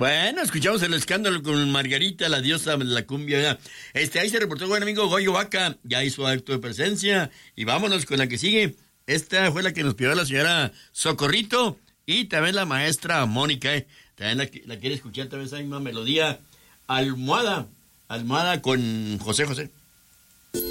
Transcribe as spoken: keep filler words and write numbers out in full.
Bueno, escuchamos el escándalo con Margarita, la diosa de la cumbia. Este, ahí se reportó buen amigo Goyo Vaca, ya hizo acto de presencia. Y vámonos con la que sigue. Esta fue la que nos pidió la señora Socorrito y también la maestra Mónica. ¿eh? También la, la quiere escuchar también esa misma melodía. Almohada, almohada con José José.